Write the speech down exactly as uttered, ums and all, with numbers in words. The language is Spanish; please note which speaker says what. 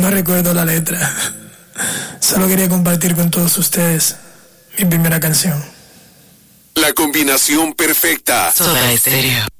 Speaker 1: No recuerdo la letra. Solo quería compartir con todos ustedes mi primera canción.
Speaker 2: La combinación perfecta.
Speaker 3: Soda Estéreo.